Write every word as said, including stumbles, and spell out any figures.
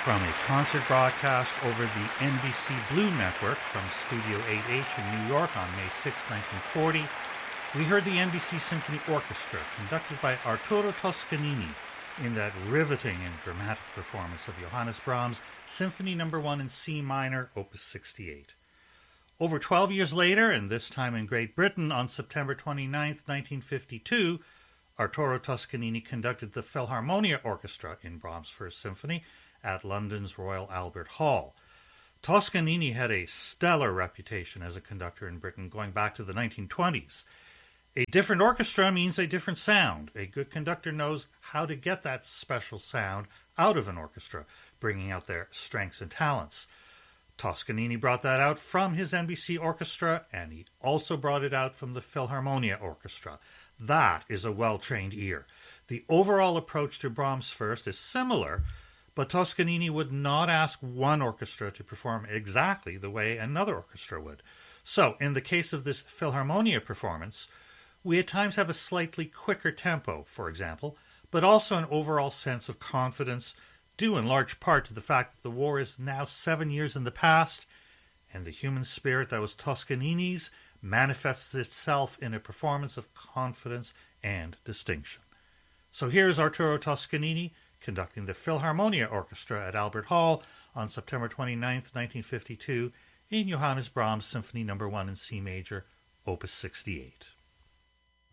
From a concert broadcast over the N B C Blue Network from Studio eight H in New York on May sixth, nineteen forty, we heard the N B C Symphony Orchestra conducted by Arturo Toscanini in that riveting and dramatic performance of Johannes Brahms' Symphony Number one in C minor, Opus sixty-eight. Over twelve years later, and this time in Great Britain, on September twenty-ninth, nineteen fifty-two, Arturo Toscanini conducted the Philharmonia Orchestra in Brahms' First Symphony at London's Royal Albert Hall. Toscanini had a stellar reputation as a conductor in Britain going back to the nineteen twenties. A different orchestra means a different sound. A good conductor knows how to get that special sound out of an orchestra, bringing out their strengths and talents. Toscanini brought that out from his N B C orchestra, and he also brought it out from the Philharmonia Orchestra. That is a well-trained ear. The overall approach to Brahms' First is similar, but Toscanini would not ask one orchestra to perform exactly the way another orchestra would. So, in the case of this Philharmonia performance, we at times have a slightly quicker tempo, for example, but also an overall sense of confidence, due in large part to the fact that the war is now seven years in the past, and the human spirit that was Toscanini's manifests itself in a performance of confidence and distinction. So here's Arturo Toscanini conducting the Philharmonia Orchestra at Albert Hall on September twenty-ninth, nineteen fifty-two, in Johannes Brahms' Symphony Number one in C major, Opus sixty-eight.